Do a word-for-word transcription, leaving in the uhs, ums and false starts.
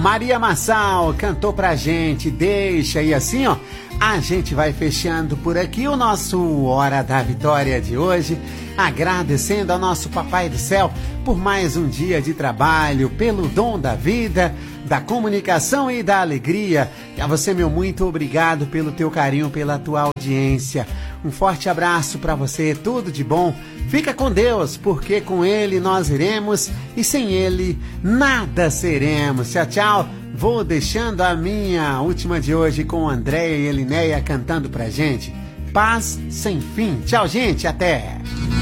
Maria Massal cantou pra gente, deixa, e assim, ó, a gente vai fechando por aqui o nosso Hora da Vitória de hoje, agradecendo ao nosso Papai do Céu por mais um dia de trabalho, pelo dom da vida, da comunicação e da alegria. E a você, meu muito obrigado pelo teu carinho, pela tua audiência. Um forte abraço pra você, tudo de bom. Fica com Deus, porque com Ele nós iremos e sem Ele nada seremos. Tchau, tchau. Vou deixando a minha última de hoje com Andréia e Elinéia cantando pra gente. Paz sem fim. Tchau, gente. Até.